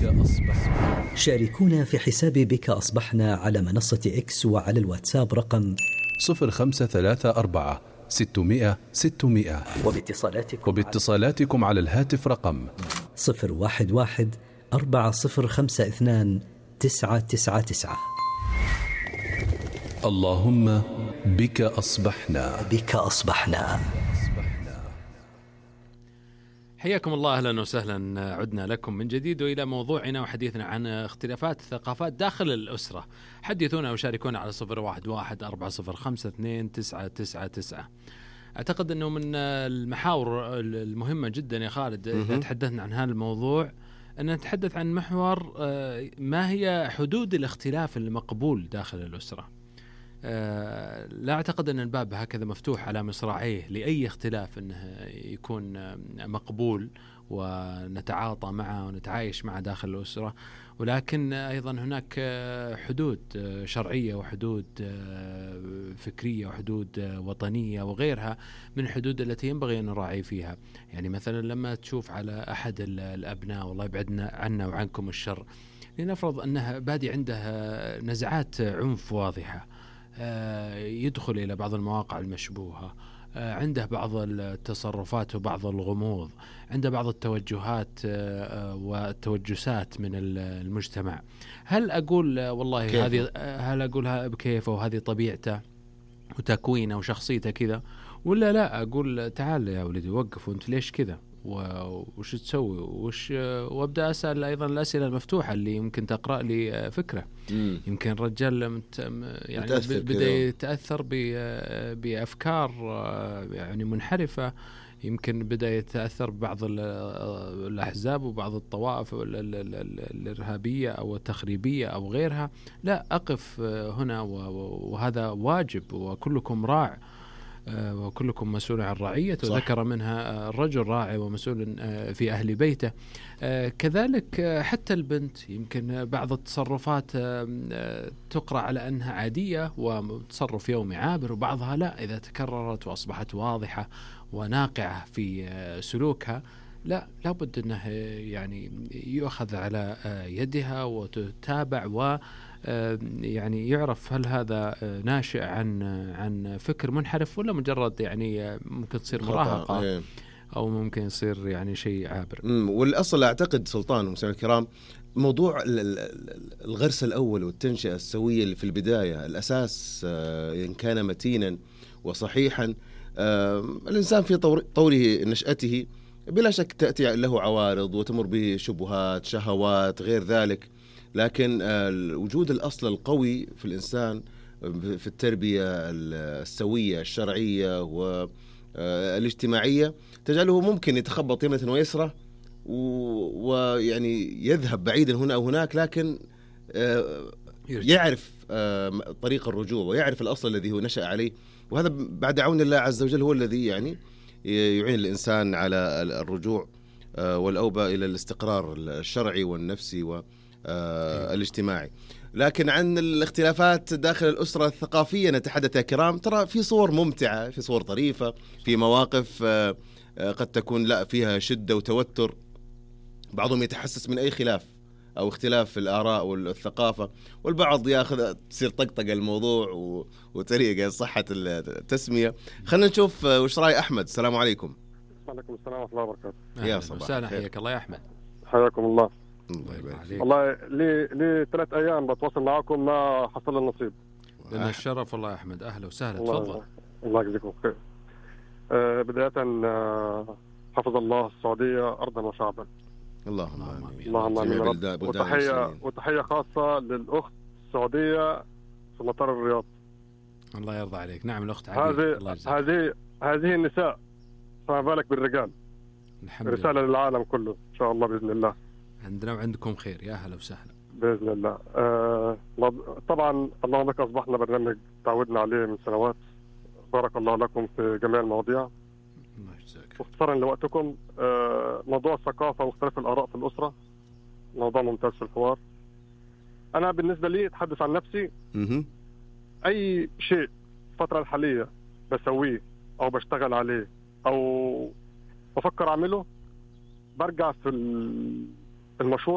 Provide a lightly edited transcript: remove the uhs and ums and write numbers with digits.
شاركونا في حساب بك أصبحنا على منصة إكس وعلى الواتساب رقم 0534 600 600 وباتصالاتكم على الهاتف رقم 011 4052 999. اللهم بك أصبحنا. حياكم الله، أهلا وسهلا، عدنا لكم من جديد وإلى موضوعنا وحديثنا عن اختلافات الثقافات داخل الأسرة. حدثونا وشاركونا على 011 405 2999. أعتقد أنه من المحاور المهمة جدا يا خالد إذا تحدثنا عن هذا الموضوع أن نتحدث عن محور ما هي حدود الاختلاف المقبول داخل الأسرة. لا أعتقد أن الباب هكذا مفتوح على مصراعيه لأي اختلاف أنه يكون مقبول ونتعاطى معه ونتعايش معه داخل الأسرة، ولكن أيضا هناك حدود شرعية وحدود فكرية وحدود وطنية وغيرها من الحدود التي ينبغي أن نراعي فيها. يعني مثلا لما تشوف على أحد الأبناء، والله يبعدنا عنا وعنكم الشر، لنفرض أنها بادي عنده نزعات عنف واضحة، يدخل إلى بعض المواقع المشبوهة، عنده بعض التصرفات وبعض الغموض، عنده بعض التوجهات والتوجسات من المجتمع. هل أقول والله هذه، هل أقولها بكيفه وهذه طبيعته وتكوينه وشخصيته كذا، ولا لا أقول تعال يا ولدي وقف وانت ليش كذا وش تسوي وابدأ أسأل أيضا الأسئلة المفتوحة اللي يمكن تقرأ لي فكرة. يمكن الرجال يعني بدأ يتأثر بأفكار يعني منحرفة، يمكن بدأ يتأثر ببعض الأحزاب وبعض الطوائف الإرهابية أو التخريبية أو غيرها. لا، أقف هنا وهذا واجب، وكلكم راع وكلكم مسؤول عن رعيته، وذكر منها الرجل راعي ومسؤول في أهل بيته. كذلك حتى البنت يمكن بعض التصرفات تقرأ على أنها عادية وتصرف يومي عابر، وبعضها لا، إذا تكررت وأصبحت واضحة وناقعة في سلوكها لابد أنه يعني يؤخذ على يدها وتتابع يعني يعرف هل هذا ناشئ عن فكر منحرف ولا مجرد يعني ممكن تصير مراهقة أو ممكن يصير يعني شيء عابر. والأصل أعتقد سلطان ومسامع الكرام، موضوع الغرس الأول والتنشئة السوية اللي في البداية، الأساس إن كان متينا وصحيحا، الإنسان في طوره نشأته بلا شك تأتي له عوارض وتمر به شبهات، شهوات، غير ذلك، لكن وجود الأصل القوي في الإنسان في التربية السوية الشرعية والاجتماعية تجعله ممكن يتخبط يمنة ويسرى ويعني يذهب بعيدا هنا أو هناك، لكن يعرف طريق الرجوع ويعرف الأصل الذي هو نشأ عليه، وهذا بعد عون الله عز وجل هو الذي يعني يعين الإنسان على الرجوع والأوبة إلى الاستقرار الشرعي والنفسي والاجتماعي. لكن عن الاختلافات داخل الأسرة الثقافية نتحدث يا كرام، ترى في صور ممتعة، في صور طريفة، في مواقف قد تكون لا فيها شدة وتوتر، بعضهم يتحسس من أي خلاف أو اختلاف الآراء والثقافة، والبعض يأخذ تصير طقطقة الموضوع وطريقة صحة التسمية. خلنا نشوف وش رأي أحمد. السلام عليكم. وعليكم السلام ورحمة الله وبركاته. يا صباح حياك الله يا أحمد. حياكم الله. الله يبارك فيك. والله لي 3 أيام بتواصل معكم ما حصل النصيب. لنا الشرف والله يا أحمد، أهلا وسهلا، تفضل. الله يجزيكم خير. بداية حفظ الله السعودية أرضا وشعبا. اللهم آمين. اللهم آمين. وتحية خاصة للأخت السعودية في مطار الرياض. الله يرضى عليك. نعم الأخت عبيد. هذه النساء، فما بالك بالرجال. رسالة للعالم كله إن شاء الله بإذن الله. عندنا وعندكم خير، يا أهلا وسهلا بإذن الله. طبعا اللهم بك أصبحنا برنامج تعودنا عليه من سنوات، بارك الله لكم في جميع المواضيع. واختصارا لوقتكم، موضوع الثقافة واختلاف الآراء في الأسرة موضوع ممتاز في الحوار. أنا بالنسبة لي أتحدث عن نفسي، أي شيء الفترة الحالية بسويه أو بشتغل عليه أو بفكر أعمله، برجع في المشروع